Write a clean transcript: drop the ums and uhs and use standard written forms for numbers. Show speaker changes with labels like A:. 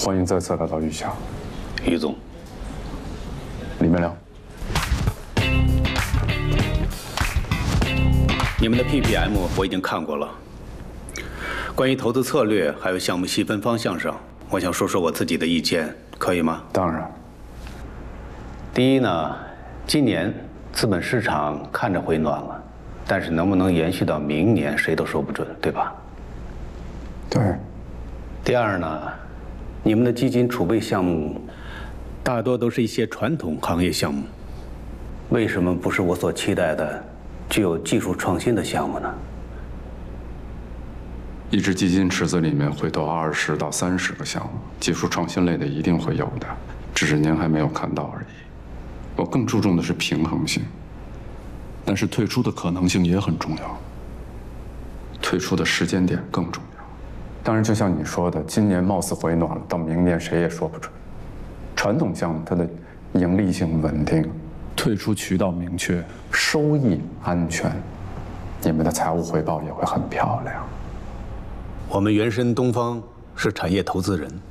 A: 欢迎再次来到玉霞。
B: 于总，
A: 里面聊。
B: 你们的 PPM 我已经看过了。关于投资策略还有项目细分方向上，我想说说我自己的意见，可以吗？
A: 当然。
B: 第一呢，今年资本市场看着回暖了，但是能不能延续到明年，谁都说不准，对吧？
A: 对。
B: 第二呢，你们的基金储备项目大多都是一些传统行业项目，为什么不是我所期待的具有技术创新的项目呢？
A: 一只基金池子里面会投20到30个项目，技术创新类的一定会有的，只是您还没有看到而已。我更注重的是平衡性，但是退出的可能性也很重要，退出的时间点更重要。当然，就像你说的，今年貌似回暖了，到明年谁也说不准。传统项目它的盈利性稳定，退出渠道明确，收益安全，你们的财务回报也会很漂亮。
B: 我们原身东方是产业投资人。